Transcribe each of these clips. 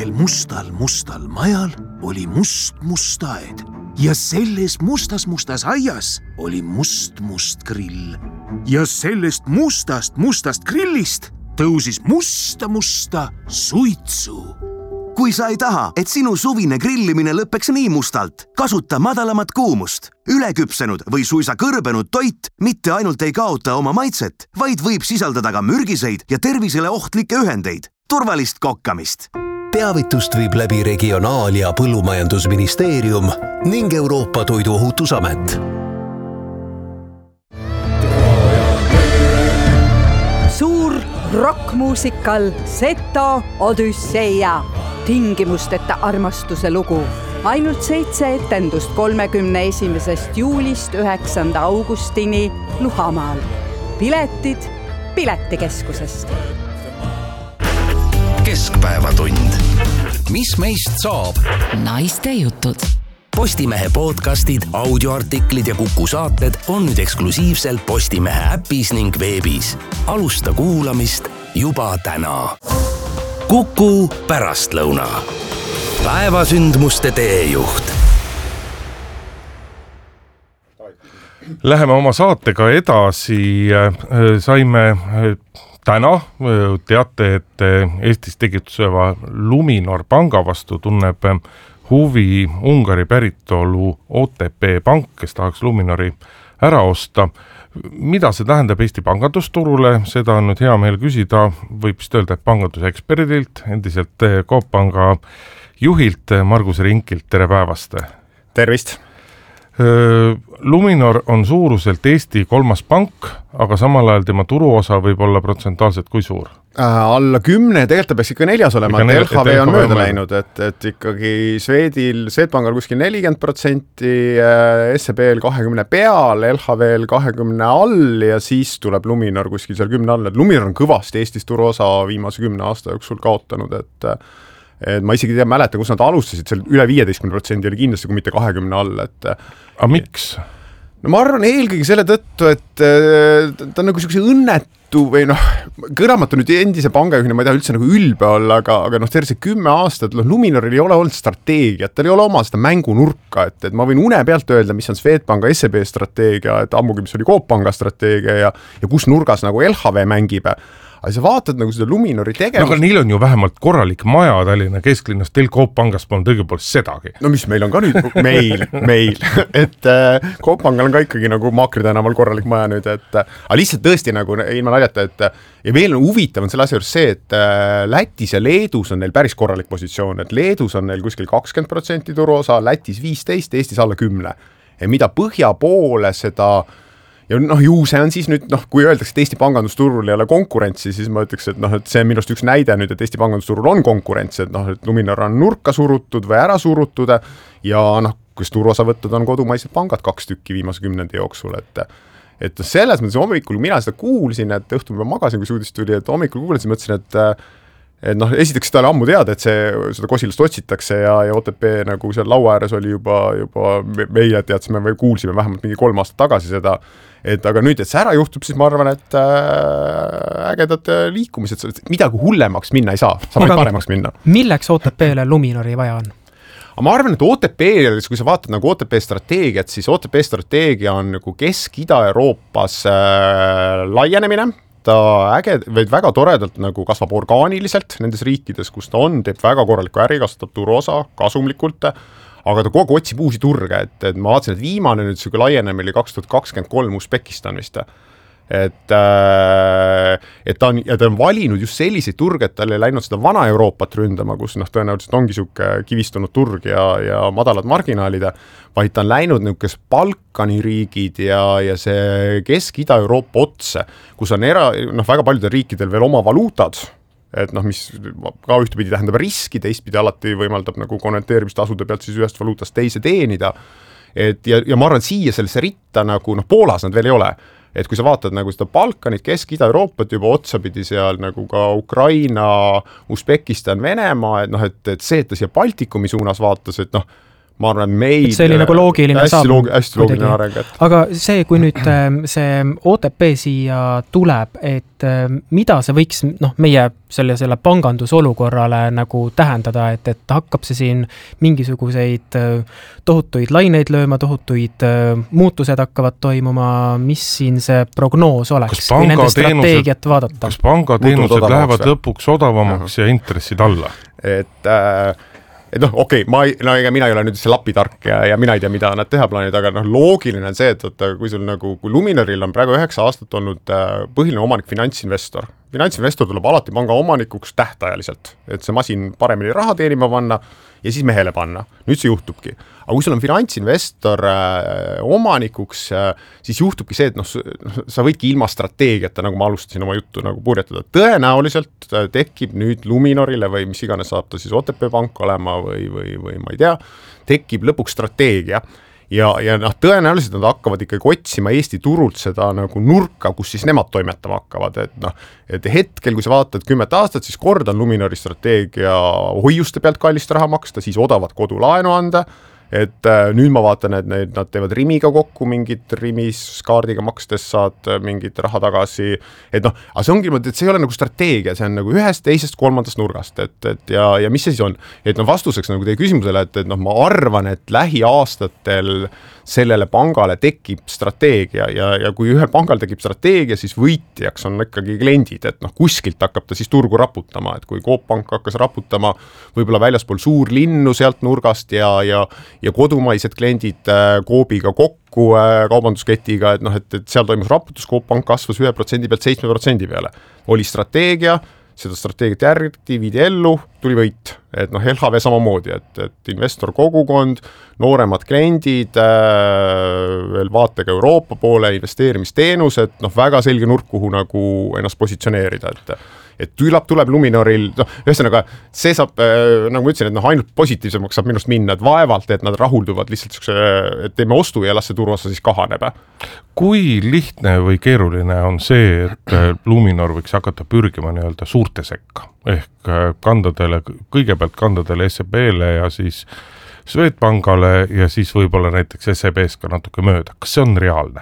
Sellel mustal majal oli must aed ja selles mustas aias oli must grill. Ja sellest mustast grillist tõusis musta suitsu. Kui sa ei taha, et sinu suvine grillimine lõpeks nii mustalt, kasuta madalamat kuumust. Üleküpsenud või suisa kõrbenud toit mitte ainult ei kaota oma maitset, vaid võib sisaldada ka mürgiseid ja tervisele ohtlikke ühendeid. Turvalist kokkamist! Teavitust viib läbi Regionaal- ja Põllumajandusministeerium ning Euroopa Toiduohutusamet. Suur rockmuusikal Seto Odüsseia. Tingimusteta armastuse lugu. Ainult 7 etendust 31. juulist 9. augustini Luhamaal. Piletid Piletikeskusest. Keskpäevatund. Mis meist saab? Naiste jutud. Postimehe podcastid, audioartiklid ja Kuku saated on nüüd eksklusiivselt Postimehe äpis ning veebis. Alusta kuulamist juba täna. Kuku pärastlõuna. Päevasündmuste teejuht. Läheme oma saatega edasi. Saime täna, teate, et Eestis tegutseva Luminor panga vastu tunneb huvi Ungari päritolu OTP pank, kes tahaks Luminori ära osta. Mida see tähendab Eesti pangandusturule? Seda on nüüd hea meel küsida, võib vist öelda, et panganduseksperdilt, endiselt Coop Panga juhilt Margus Rinkilt. Tere päevast! Tervist! Luminor on suuruselt Eesti 3. pank, aga samal ajal tema turuosa võib olla protsentuaalselt kui suur? Alla 10, tegelikult peaks ikka 4 olema, et LHV on mööda läinud, et ikkagi Swedbankal kuskil 40%, SEB-l 20 peal, LHV-l 20 all ja siis tuleb Luminor kuskil seal 10 all. Luminor on kõvasti Eestis turuosa viimase 10 aasta jooksul kaotanud, et ma isegi mäleta, kus nad alustasid, seal üle 15% oli kindlasti, kui mitte 20 all. Aga miks? No ma arvan eelkõige selle tõttu, et ta on nagu selline õnnetu või kõramatu nüüd endise pangajuhina, ma ei taha üldse nagu ülbe olla, aga terve see 10 aastat, Luminoril ei ole olnud strateegiat, tal ei ole oma seda mängunurka, et ma võin une pealt öelda, mis on Swedbanka SEB strateegia, et ammugi, mis oli Coop Panga strateegia ja kus nurgas nagu LHV mängib. Aga sa vaatad nagu seda Luminori tegevust... No aga neil on ju vähemalt korralik maja Tallinna kesklinnas, teil Coop Pangast polnud õigupoolest sedagi. No mis meil on ka nüüd? Meil. Et Coop Pangal on ka ikkagi nagu Maakri tänaval korralik maja nüüd, aga lihtsalt tõesti nagu ilma naljata, ja veel on huvitav on selle asja juures see, et Lätis ja Leedus on neil päris korralik positsioon, et Leedus on neil kuskil 20% turuosa, Lätis 15%, Eestis alla 10%. Ja mida põhja poole seda... Ja ju see on siis nüüd, kui öeldakse, et Eesti pangandusturul ei ole konkurentsi, siis ma ütleks, et see on minust üks näide nüüd, et Eesti pangandusturul on konkurents, et Luminor on nurka surutud või ära surutud ja kus turuosavõtted on kodumaised pangad 2 tükki viimase 10 jooksul, et selles mõttes hommikul, kui mina seda kuulsin, et õhtul ma magasin, kui uudis tuli, et hommikul kuulsin, mõtlesin, et esiteks ta oli ammu teada, et seda Kosilast otsitakse ja OTP nagu seal laua ääres oli juba meie teadsime või kuulsime vähemalt mingi 3 aastat tagasi seda, aga nüüd, et see ära juhtub, siis ma arvan, et ägedad liikumised, midagi hullemaks minna ei saa, saab vaid paremaks minna. Milleks OTP-le Luminori vaja on? Ma arvan, et OTP-l, kui sa vaatad nagu OTP strateegiat, siis OTP strateegia on nagu Kesk-Ida-Euroopas laienemine, vaid väga toredalt nagu kasvab orgaaniliselt nendes riikides, kus ta on, teeb väga korralikku äri, kasvatab turuosa kasumlikult, aga ta kogu otsib uusi turge, et ma vaatasin, et viimane nüüd selline laienem oli 2023 Usbekistan vist. Et ta on valinud just selliseid turge, et tal ei läinud seda vana Euroopat ründama, kus tõenäoliselt ongi siuke kivistunud turg ja madalad marginaalid, vaid ta on läinud niukes Balkani riigid ja see Kesk-Ida-Euroopa otse, kus on väga paljudel riikidel veel oma valuutad, et mis ka ühtepidi tähendab riski, teistpidi alati võimaldab nagu konverteerimistasude pealt siis ühest valuutast teise teenida. Ja ma arvan, siia sellesse ritta nagu Poolas nad veel ei ole. Et kui sa vaatad nagu seda Balkanit, Kesk-Ida-Euroopat juba otsapidi seal nagu ka Ukraina, Usbekistan, Venemaa, et see, et ta siia Baltikumi suunas vaatas, et ma arvan, meil see oli nagu loogiline samm. Hästi loogiline areng. Aga see, kui nüüd see OTP siia tuleb, et mida see võiks meie selle pangandusolukorrale nagu tähendada, et hakkab see siin mingisuguseid tohutuid laineid lööma, tohutuid muutused hakkavad toimuma, mis siin see prognoos oleks, kui nende strateegiat vaadata? Kas pangateenused lähevad lõpuks odavamaks ja intressid alla? Et okei, ega mina ei ole nüüd see lapitark ja mina ei tea, mida nad teha plaanid, aga loogiline on see, et kui sul kui Luminoril on praegu 9 aastat olnud põhiline omanik finantsinvestor. Finantsinvestor tuleb alati panga omanikuks tähtajaliselt, et see masin paremini raha teenima panna ja siis mehele panna. Nüüd see juhtubki. Aga kui sul on finantsinvestor omanikuks, siis juhtubki see, et sa võidki ilma strateegiata, nagu ma alustasin oma juttu nagu purjetada. Tõenäoliselt tekib nüüd Luminorile või mis iganes saab ta siis OTP pank olema või ma ei tea, tekib lõpuks strateegia. Ja tõenäoliselt nad hakkavad ikkagi otsima Eesti turult seda nagu nurka, kus siis nemad toimetama hakkavad. Et hetkel, kui sa vaatad 10 aastat, siis kord on Luminori strateegia hoiuste pealt kallist raha maksta, siis odavat kodulaenu anda. Et nüüd ma vaatan, et nad teevad Rimiga kokku mingid Rimis kaardiga makstes saad mingid raha tagasi. Et aga see ongi, et see ei ole nagu strateegia, see on nagu ühest, teisest, kolmandast nurgast. Ja mis see siis on? Et vastuseks nagu teie küsimusele, et ma arvan, et lähiaastatel sellele pangale tekib strateegia ja kui ühel pangal tekib strateegia, siis võitjaks on ikkagi kliendid, et kuskilt hakkab ta siis turgu raputama, et kui Coop Pank hakkas raputama võib-olla väljaspool suurlinnu sealt nurgast ja kodumaised kliendid Coopiga kokku kaubandusketiga, et seal toimus raputus, Coop Pank kasvas 1% pealt 7% peale. Oli strateegia, seda strateegiat järgiti, viidi ellu, tuli võit. Et LHV samamoodi, et investor kogukond, nooremad kliendid, veel vaatega Euroopa poole, investeerimisteenused, väga selge nurk, kuhu nagu ennast positsioneerida, et tuleb Luminoril, ühesõnaga see saab, nagu ma ütlesin, et ainult positiivsemaks saab minust minna, et vaevalt, et nad rahulduvad lihtsalt, et teeme ostu ja las see turuosa siis kahaneb. Kui lihtne või keeruline on see, et Luminor võiks hakata pürgima nii-öelda suurte sekka, ehk kõigepealt kandadele SEB-le ja siis Swedbankale ja siis võib-olla näiteks SEB-s ka natuke mööda. Kas see on reaalne?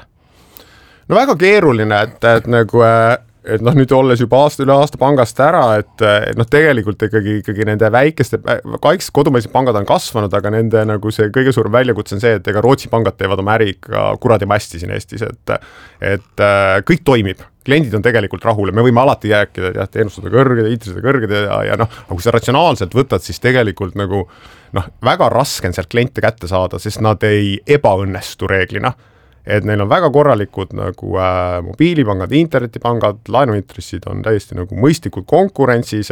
No väga keeruline, et nagu nüüd olles juba üle aasta pangast ära, et tegelikult ikkagi nende väikeste kodumaised pangad on kasvanud, aga nende nagu see kõige suurem väljakutse on see, et ega Rootsi pangad teevad oma äri ikka kuradi mästi siin Eestis, et kõik toimib. Kliendid on tegelikult rahul ja me võime alati rääkida, et teenustada kõrged, intressid kõrged ja aga kui sa ratsionaalselt võtad, siis tegelikult nagu väga raske on sealt kliente kätte saada, sest nad ei ebaõnnestu reeglina. Et neil on väga korralikud nagu mobiilipangad, internetipangad, laenuintressid on täiesti nagu mõistlikud konkurentsis,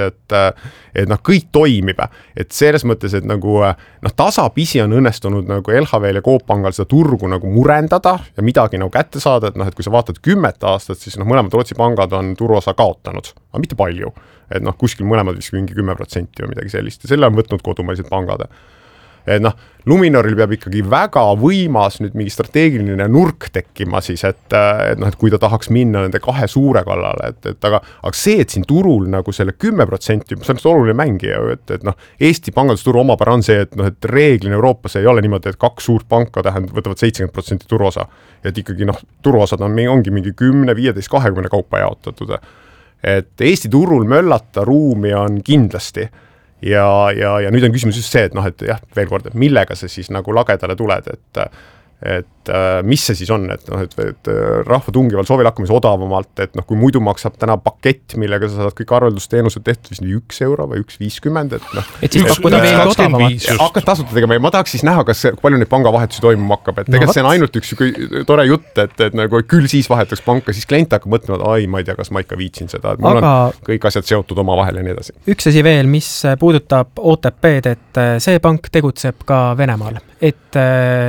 et kõik toimib. Et selles mõttes, et nagu tasapisi on õnnestunud nagu LHV ja Coop Pangal seda turgu nagu murendada ja midagi nagu kätte saada, et kui sa vaatad 10 aastat, siis mõlemad Rootsi pangad on turuosa kaotanud, aga mitte palju. Et kuskil mõlemad vist mingi 10% või midagi sellist ja selle on võtnud kodumaised pangad. Et Luminoril peab ikkagi väga võimas nüüd mingi strateegiline nurk tekkima siis, et kui ta tahaks minna nende kahe suure kallale, aga see, et siin turul nagu selle 10%, see on oluline mängija, et Eesti pangandusturu omapära on see, et reeglina Euroopas ei ole niimoodi, et kaks suurt panka võtavad 70% turuosa, et ikkagi turuosad ongi mingi 10, 15, 20 kaupa jaotatud. Et Eesti turul möllata ruumi on kindlasti. Ja nüüd on küsimus just see, et veel kord, et millega sa siis nagu lagedale tuled, et mis see siis on, et rahva tungival soovil hakkamise odavamalt, et kui muidu maksab täna pakett, millega sa saad kõik arveldusteenused tehtud vist 1 euro või 1,50, et siis pakkuda veel odavamat. Hakkad tasuta tegema ja ma tahaks siis näha, kas palju neid pangavahetusi toimuma hakkab, et tegelikult see on ainult üks tore jutt, et nagu küll siis vahetaks panka, siis klient hakkab mõtlema, et ma ei tea, kas ma ikka viitsin seda, et mul on kõik asjad seotud oma vahel ja nii edasi. Üks asi veel, mis puudutab OTP-d, et see pank tegutseb ka Venemaal, et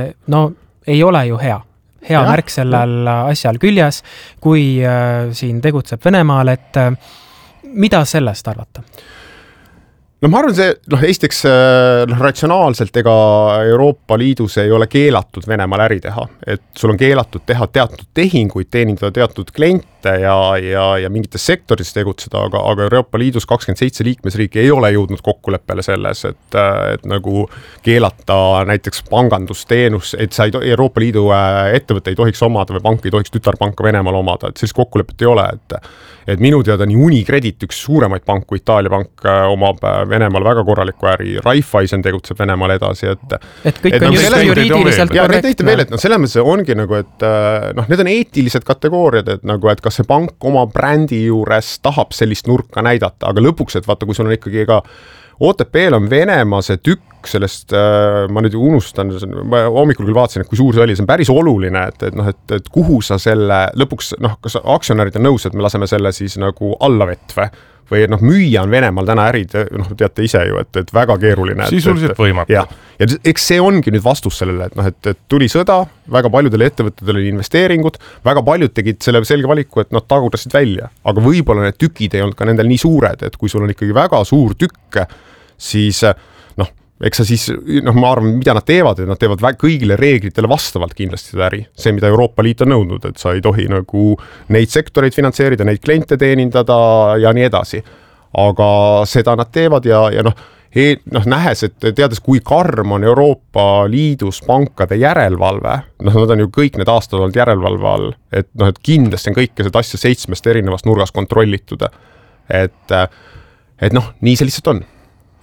ei ole ju hea märk sellel asjal küljes, kui siin tegutseb Venemaal, et mida sellest arvata? no ma arvan, see esiteks ratsionaalselt ega Euroopa Liidus ei ole keelatud Venemaal äri teha, et sul on keelatud teha teatud tehinguid, teenindada teatud kliente ja mingites sektoris tegutseda, aga Euroopa Liidus 27 liikmesriiki ei ole jõudnud kokkuleppele selles, et nagu keelata näiteks pangandusteenus, et sa Euroopa Liidu ettevõtte ei tohiks omada või pank ei tohiks tütarpanka Venemaal omada, et sellist kokkulepet ei ole, et minu teada nii Unicredit, üks suuremaid panku, Itaalia pank, omab Venemaal väga korralikku äri, Raiffeisen tegutseb Venemaal edasi, et kõik on just juriidiliselt korrektne. Ja need näite veel, et selles mõttes ongi nagu, et need on eetilised kategooriad, et nagu, et kas see pank oma brändi juures tahab sellist nurka näidata, aga lõpuks, et vaata, kui sul on ikkagi ka OTP-l on Venemaa see tükk sellest, ma nüüd unustan, ma hommikul küll vaatasin, et kui suur see oli, see on päris oluline, et kuhu sa selle lõpuks, kas aktsionärid on nõus, et me laseme selle siis nagu alla vetve või müüa on Venemaal täna ärid, teate ise ju, et väga keeruline. Sisuliselt võimatu. Ja eks see ongi nüüd vastus sellele, et tuli sõda, väga paljudele ettevõttedele oli investeeringud, väga paljud tegid selle selge valiku, et nad tagurdasid välja, aga võib-olla need tükid ei olnud ka nendel nii suured, et kui sul on ikkagi väga suur tükk, siis eks sa siis, ma arvan, mida nad teevad, et nad teevad kõigile reeglitele vastavalt kindlasti seda äri. See, mida Euroopa Liit on nõudnud, et sa ei tohi nagu neid sektoreid finantseerida, neid kliente teenindada ja nii edasi. Aga seda nad teevad ja nähes, et teades, kui karm on Euroopa Liidus pankade järelevalve, nad on ju kõik need aastad olnud järelevalve all, et kindlasti on kõike seda asja 7 erinevast nurgas kontrollitud. Et nii see lihtsalt on.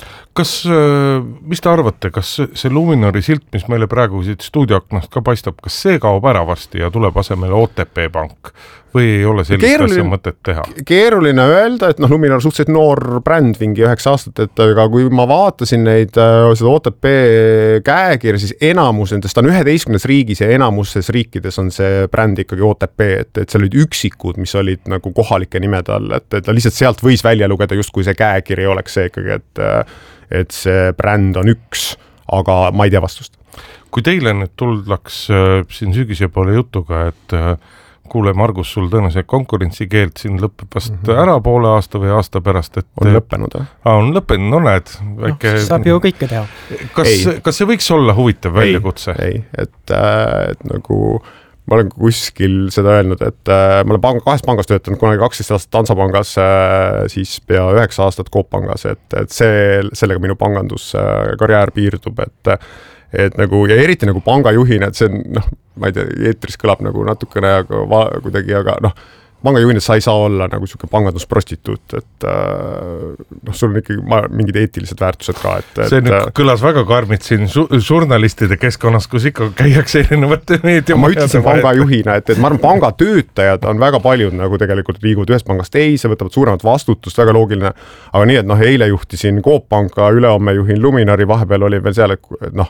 Mis te arvate, kas see Luminori silt, mis meile praegu siit stuudioaknast ka paistab, kas see kaob ära varsti ja tuleb asemele OTP pank või ei ole sellist asja mõtet teha? Keeruline öelda, et Luminor on suhteliselt noor bränd, vingi 9 aastat, et aga kui ma vaatasin seda OTP käekirja, siis enamus nendest on 11 riigis ja enamuses riikides on see bränd ikkagi OTP, et seal olid üksikud, mis olid nagu kohalike nimede all, et lihtsalt sealt võis välja lugeda justkui see käekiri oleks see ikkagi, et see bränd on üks, aga ma ei tea vastust. Kui teile nüüd tuldaks siin sügise poole jutuga, et kuule, Margus, sul tõenäoliselt konkurentsikeelt siin lõpeb vast ära poole aasta või aasta pärast, et on lõppenud, on lõppenud, no näed väike... saab ju kõike teha. Kas see võiks olla huvitav väljakutse? Ei, et nagu ma olen kuskil seda öelnud, et ma olen 2 pangas töötanud, kunagi 12 aastat Hansapangas, siis pea 9 aastat Coop pangas, et sellega minu panganduskarjäär piirdub, et nagu, ja eriti nagu pangajuhina, et see on, ma ei tea, eetris kõlab nagu natukene kuidagi, aga pangajuhina sa ei saa olla nagu selline pangandusprostituut, et sul on ikkagi mingid eetilised väärtused ka. See nüüd kõlas väga karmid siin žurnalistide keskkonnas, kus ikka käiakse erinevate meedia. Ma ütlesin pangajuhina, et ma arvan, pangatöötajad on väga paljud nagu tegelikult liiguvad ühest pangast teise, võtavad suuremat vastutust, väga loogiline. Aga nii, et eile juhtisin Coop panka, ülehomme juhin Luminori, vahepeal oli veel seal, et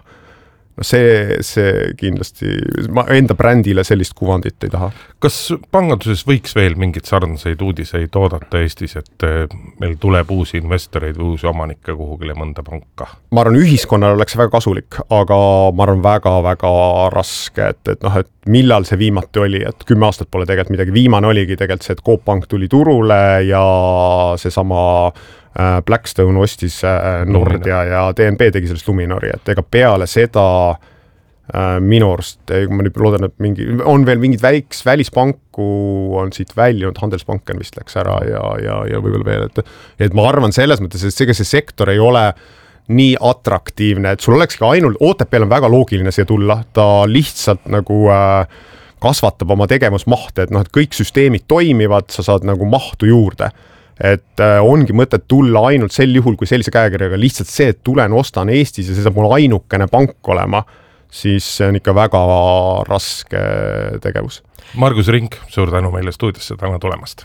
see kindlasti, ma enda brändile sellist kuvandit ei taha. Kas panganduses võiks veel mingid sarnaseid uudiseid oodata Eestis, et meil tuleb uusi investoreid või uusi omanikke kuhugile mõnda panka? Ma arvan, ühiskonnal oleks väga kasulik, aga ma arvan väga-väga raske, et millal see viimati oli, et 10 aastat pole tegelikult midagi. Viimane oligi tegelikult see, et Coop pank tuli turule ja seesama Blackstone ostis Nordea ja DNB tegi sellest Luminori, et ega peale seda minu arust, ma nüüd loodan, et on veel mingid välispanku on siit väljunud, Handelsbanken vist läks ära ja võib-olla veel, et ma arvan selles mõttes, et see sektor ei ole nii atraktiivne, et sul olekski ainult, OTP-l on väga loogiline siia tulla, ta lihtsalt nagu kasvatab oma tegevusmahte, et kõik süsteemid toimivad, sa saad nagu mahtu juurde. Et ongi mõtet tulla ainult sel juhul, kui sellise käekirjaga lihtsalt see, et tulen, ostan Eestis ja see saab mul ainukene pank olema, siis see on ikka väga raske tegevus. Margus Rink, suur tänu meile stuudiosse täna tulemast.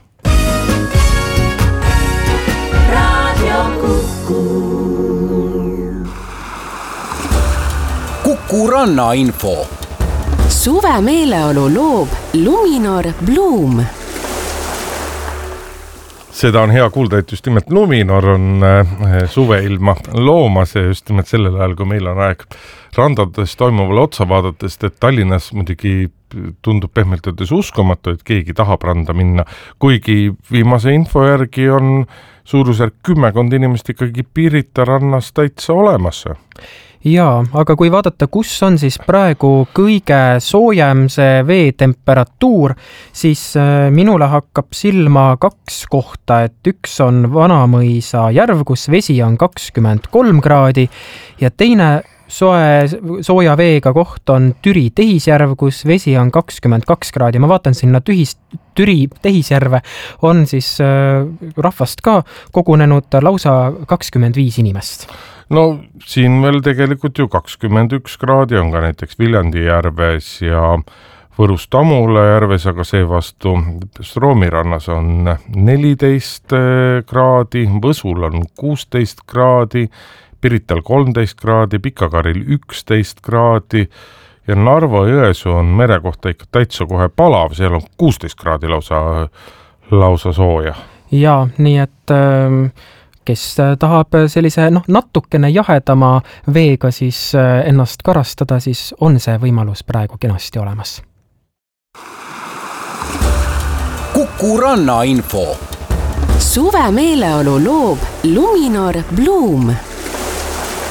Kuku Ranna info. Suve meeleolu loob Luminor Bloom. Seda on hea kuulda, et just nimelt Luminor on suveilma loomas ja just nimelt sellel ajal, kui meil on aeg randades toimuvale otsa vaadatest, et Tallinnas muidugi tundub pehmelt öeldes uskumatu, et keegi tahab randa minna, kuigi viimase info järgi on suurusjärk 10 inimest ikkagi Pirita rannas täitsa olemas. Jaa, aga kui vaadata, kus on siis praegu kõige soojem see veetemperatuur, siis minule hakkab silma 2 kohta, et üks on Vanamõisa järv, kus vesi on 23 kraadi ja teine sooja veega koht on Türi tehisjärv, kus vesi on 22 kraadi. Ma vaatan sinna Türi tehisjärve on siis rahvast ka kogunenud lausa 25 inimest. No siin veel tegelikult ju 21 kraadi on ka näiteks Viljandi järves ja Võrus Tamula järves, aga seevastu Stroomi rannas on 14 kraadi, Võsul on 16 kraadi, Pirital 13 kraadi, Pikakaril 11 kraadi ja Narva-Jõesuu on mere kohta ikka täitsa kohe palav, seal on 16 kraadi lausa sooja. Jaa, nii et kes tahab sellise natukene jahedama veega siis ennast karastada, siis on see võimalus praegu kenasti olemas. Kuku Ranna info. Suve meeleolu loob Luminor Bloom.